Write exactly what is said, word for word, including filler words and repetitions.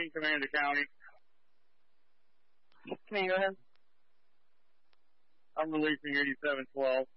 King, Commander County. Commander, go ahead. I'm releasing eighty-seven twelve.